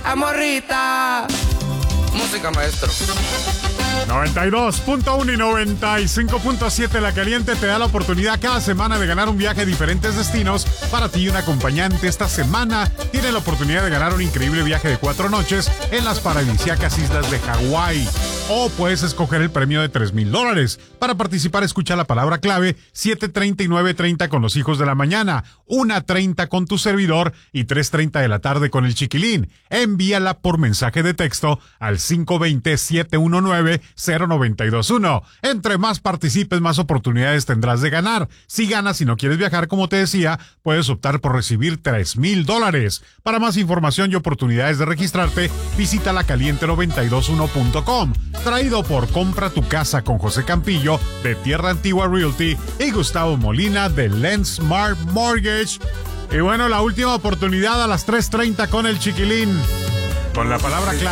amorrita. Música, maestro. 92.1 y 95.7 La Caliente te da la oportunidad cada semana de ganar un viaje a diferentes destinos para ti y un acompañante. Esta semana tienes la oportunidad de ganar un increíble viaje de 4 noches en las paradisíacas islas de Hawái. O puedes escoger el premio de $3,000. Para participar, escucha la palabra clave 7:30 y 9:30 con los hijos de la mañana, 1:30 con tu servidor y 3:30 de la tarde con el chiquilín. Envíala por mensaje de texto al 520-719-0921. Entre más participes, más oportunidades tendrás de ganar. Si ganas y no quieres viajar, como te decía, puedes optar por recibir $3,000. Para más información y oportunidades de registrarte, visita lacaliente921.com. Traído por Compra tu Casa con José Campillo de Tierra Antigua Realty y Gustavo Molina de Lensmart Mortgage. Y bueno, la última oportunidad a las 3:30 con el chiquilín. Con la palabra clave.